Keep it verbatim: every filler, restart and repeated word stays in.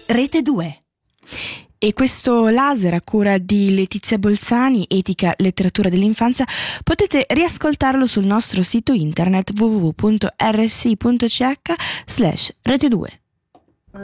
Rete due. E questo laser a cura di Letizia Bolzani, Etica Letteratura dell'Infanzia, potete riascoltarlo sul nostro sito internet w w w punto r s i punto c h slash rete due.